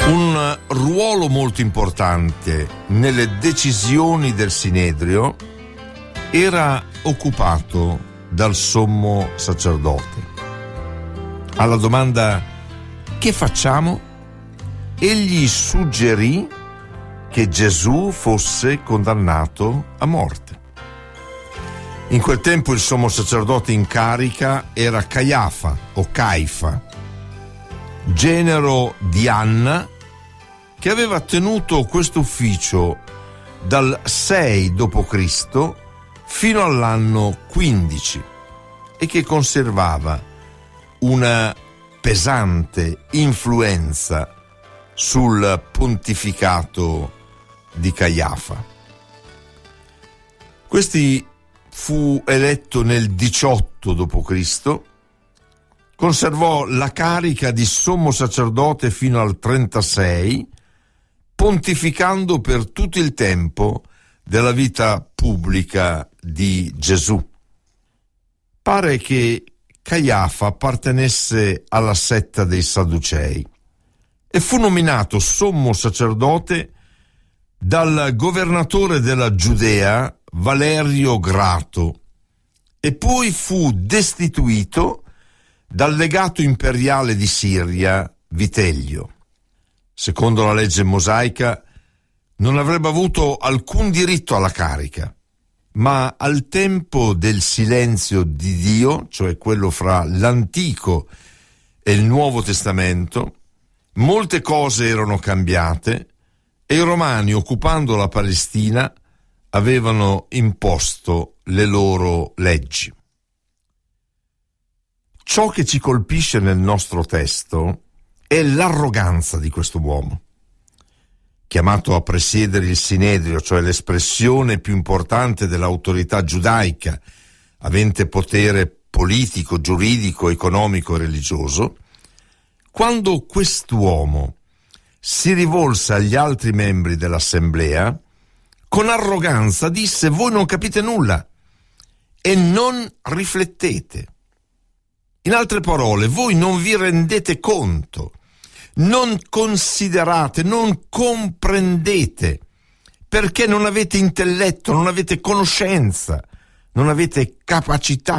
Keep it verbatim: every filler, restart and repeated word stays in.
Un ruolo molto importante nelle decisioni del Sinedrio era occupato dal sommo sacerdote. Alla domanda "che facciamo?" egli suggerì che Gesù fosse condannato a morte. In quel tempo il sommo sacerdote in carica era Caiafa o Caifa, genero di Anna, che aveva tenuto questo ufficio dal sei dopo Cristo fino all'anno quindici e che conservava una pesante influenza sul pontificato di Caiafa. Questi fu eletto nel diciotto dopo Cristo, conservò la carica di sommo sacerdote fino al trentasei, pontificando per tutto il tempo della vita pubblica di Gesù. Pare che Caiafa appartenesse alla setta dei Sadducei e fu nominato sommo sacerdote dal governatore della Giudea, Valerio Grato, e poi fu destituito dal legato imperiale di Siria, Vitellio. Secondo la legge mosaica non avrebbe avuto alcun diritto alla carica, ma al tempo del silenzio di Dio, cioè quello fra l'Antico e il Nuovo Testamento, molte cose erano cambiate e i Romani, occupando la Palestina, avevano imposto le loro leggi. Ciò che ci colpisce nel nostro testo è l'arroganza di questo uomo. Chiamato a presiedere il Sinedrio, cioè l'espressione più importante dell'autorità giudaica, avente potere politico, giuridico, economico e religioso, quando quest'uomo si rivolse agli altri membri dell'assemblea, con arroganza disse: voi non capite nulla e non riflettete. In altre parole, voi non vi rendete conto, non considerate, non comprendete, perché non avete intelletto, non avete conoscenza, non avete capacità